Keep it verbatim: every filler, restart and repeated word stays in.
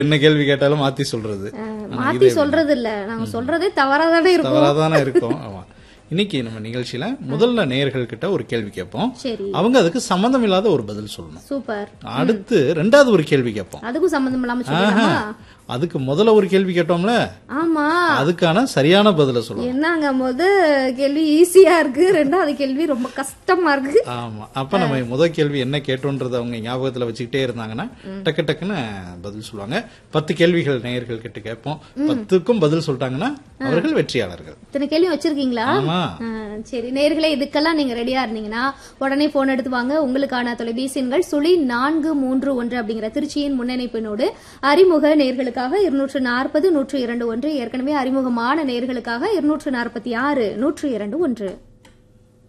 என்ன கேள்வி கேட்டாலும் மாத்தி சொல்றது. மாத்தி சொல்றது இல்ல, நாங்க சொல்றதே தவறாதானே இருக்கும். தவறாதானே இருக்கும். ஆமா. இன்னைக்கு நம்ம நிகழ்ச்சியில முதல்ல நேயர்கள் கிட்ட ஒரு கேள்வி கேட்போம். சரி. அவங்க அதுக்கு சம்பந்தம் இல்லாத ஒரு பதில் சொல்லணும். சூப்பர். அடுத்து ரெண்டாவது ஒரு கேள்வி கேட்போம். அதுக்கும் சம்பந்தம் இல்லாம சொல்லலாமா? அதுக்கு முதல்ல ஒரு கேள்வி கேட்டோம்ல, ஆமா, அதுக்கான சரியான பதில சொல்லணும். என்னங்க முத கேள்வி ஈஸியா இருக்கு, ரெண்டாவது கேள்வி ரொம்ப கஷ்டமா இருக்கு. ஆமா. அப்ப நம்ம முதல் கேள்வி என்ன கேட்டோன்றத அவங்க ஞாபகத்துல வச்சுக்கிட்டே இருந்தாங்கன்னா டக்கு டக்குன்னு பதில் சொல்லுவாங்க. பத்து கேள்விகள் நேயர்கள் கிட்ட கேட்போம். பத்துக்கும் பதில் சொல்லிட்டாங்கன்னா அவர்கள் வெற்றியாளர்கள். இத்தனை கேள்வி வச்சிருக்கீங்களா? ஆமா. சரி நேயர்களே, இதுக்கெல்லாம் நீங்க ரெடியா இருந்தீங்கன்னா உடனே போன் எடுத்து வாங்க. உங்களுக்கான தொலைபேசி எண்கள் சுழி நான்கு மூன்று ஒன்று அப்படிங்கிற திருச்சியின் முன்னணிப்பினோடு அறிமுக நேர்களுக்காக இருநூற்று நாற்பது நூற்று இரண்டு ஒன்று, ஏற்கனவே அறிமுகமான நேர்களுக்காக இருநூற்று நாற்பத்தி ஆறு நூற்று இரண்டு ஒன்று.